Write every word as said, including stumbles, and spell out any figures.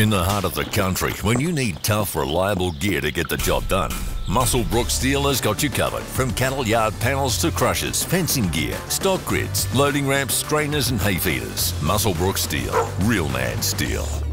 In the heart of the country, when you need tough, reliable gear to get the job done, Muswellbrook Steel has got you covered. From cattle yard panels to crushers, fencing gear, stock grids, loading ramps, strainers and hay feeders. Muswellbrook Steel. Real man steel.